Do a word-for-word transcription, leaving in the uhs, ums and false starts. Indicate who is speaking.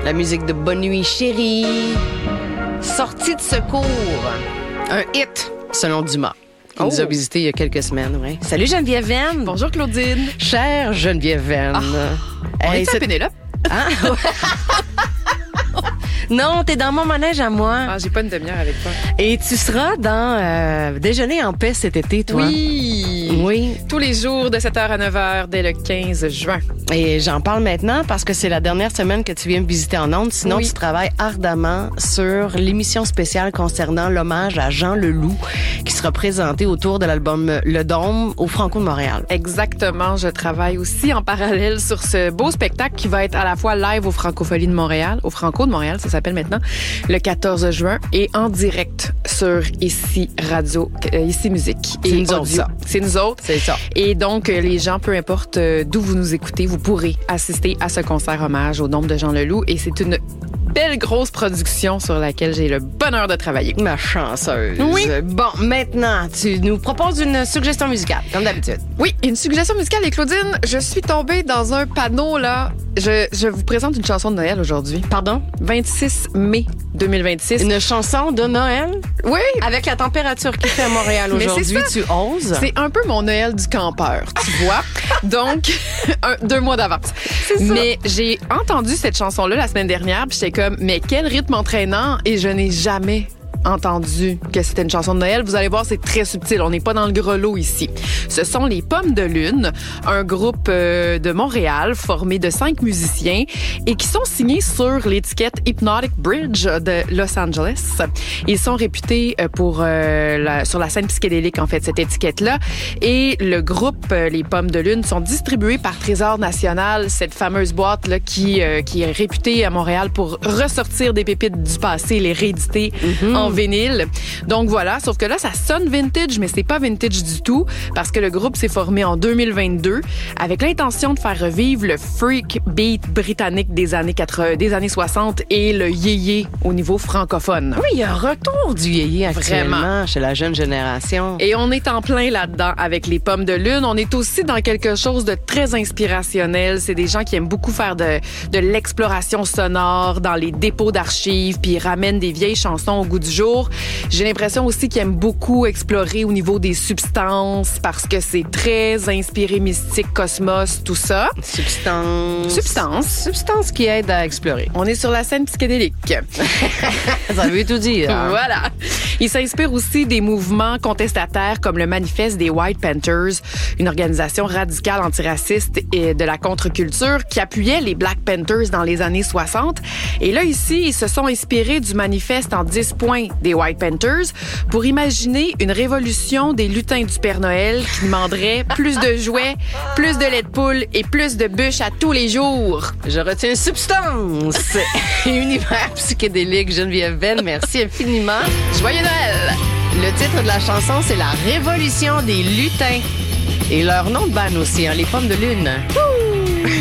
Speaker 1: La musique de Bonne Nuit Chérie. Sortie de secours. Un hit, selon Dumas. qui oh. nous a visité il y a quelques semaines. Ouais. Salut Geneviève Venn.
Speaker 2: Bonjour Claudine.
Speaker 1: Chère Geneviève Venn.
Speaker 2: Ah. On hey, est à Pénélope.
Speaker 1: Hein? Non, t'es dans mon manège à moi.
Speaker 2: Ah, j'ai pas une demi-heure avec toi.
Speaker 1: Et tu seras dans euh, Déjeuner en paix cet été, toi.
Speaker 2: Oui.
Speaker 1: Oui.
Speaker 2: Tous les jours de sept heures à neuf heures dès le quinze juin.
Speaker 1: Et j'en parle maintenant parce que c'est la dernière semaine que tu viens me visiter en ondes. Sinon, oui. tu travailles ardemment sur l'émission spéciale concernant l'hommage à Jean Leloup qui sera présenté autour de l'album Le Dôme au Franco de Montréal.
Speaker 2: Exactement. Je travaille aussi en parallèle sur ce beau spectacle qui va être à la fois live au Francophonie de Montréal, au Franco de Montréal, ça s'appelle maintenant, le quatorze juin, et en direct sur Ici Radio, euh, Ici Musique.
Speaker 1: C'est nous autres, ça.
Speaker 2: C'est nous autres.
Speaker 1: C'est ça.
Speaker 2: Et donc, les gens, peu importe d'où vous nous écoutez, vous pourrez assister à ce concert hommage au Dôme de Jean Leloup. Et c'est une belle grosse production sur laquelle j'ai le bonheur de travailler.
Speaker 1: Ma chanceuse.
Speaker 2: Oui.
Speaker 1: Bon, maintenant, tu nous proposes une suggestion musicale, comme d'habitude.
Speaker 2: Oui, une suggestion musicale. Et Claudine, je suis tombée dans un panneau, là. Je, je vous présente une chanson de Noël aujourd'hui.
Speaker 1: Pardon?
Speaker 2: vingt-six mai deux mille vingt-six.
Speaker 1: Une chanson de Noël?
Speaker 2: Oui.
Speaker 1: Avec la température qu'il fait à Montréal aujourd'hui, tu oses?
Speaker 2: C'est un peu mon Noël du campeur, tu vois. Donc, un, deux mois d'avance.
Speaker 1: C'est ça.
Speaker 2: Mais j'ai entendu cette chanson-là la semaine dernière, puis j'étais comme, mais quel rythme entraînant, et je n'ai jamais entendu que c'était une chanson de Noël. Vous allez voir, c'est très subtil. On n'est pas dans le grelot ici. Ce sont les Pommes de Lune, un groupe euh, de Montréal formé de cinq musiciens et qui sont signés sur l'étiquette Hypnotic Bridge de Los Angeles. Ils sont réputés pour euh, la, sur la scène psychédélique, en fait, cette étiquette-là. Et le groupe euh, Les Pommes de Lune sont distribués par Trésor National, cette fameuse boîte là qui euh, qui est réputée à Montréal pour ressortir des pépites du passé, les rééditer mm-hmm. en vinyle. Donc voilà, sauf que là, ça sonne vintage, mais c'est pas vintage du tout parce que le groupe s'est formé en deux mille vingt-deux avec l'intention de faire revivre le freak beat britannique des années quatre-vingts, des années soixante et le yéyé au niveau francophone.
Speaker 1: Oui, il y a un retour du yéyé actuellement Vraiment. chez la jeune génération.
Speaker 2: Et on est en plein là-dedans avec les Pommes de Lune. On est aussi dans quelque chose de très inspirationnel. C'est des gens qui aiment beaucoup faire de, de l'exploration sonore dans les dépôts d'archives, puis ils ramènent des vieilles chansons au goût du jour. J'ai l'impression aussi qu'ils aiment beaucoup explorer au niveau des substances parce que c'est très inspiré mystique, cosmos, tout ça.
Speaker 1: Substance.
Speaker 2: Substance.
Speaker 1: Substance qui aide à explorer.
Speaker 2: On est sur la scène psychédélique.
Speaker 1: Ça veut tout dire. Hein?
Speaker 2: Voilà. Ils s'inspirent aussi des mouvements contestataires comme le manifeste des White Panthers, une organisation radicale antiraciste et de la contre-culture qui appuyait les Black Panthers dans les années soixante. Et là, ici, ils se sont inspirés du manifeste en dix points des White Panthers pour imaginer une révolution des lutins du Père Noël qui demanderait plus de jouets, plus de lait de poule et plus de bûches à tous les jours.
Speaker 1: Je retiens substance. Univers psychédélique, Geneviève Venn, merci infiniment.
Speaker 2: Joyeux Noël!
Speaker 1: Le titre de la chanson, c'est La Révolution des lutins. Et leur nom de band aussi, hein, les Pommes de Lune. Ouh!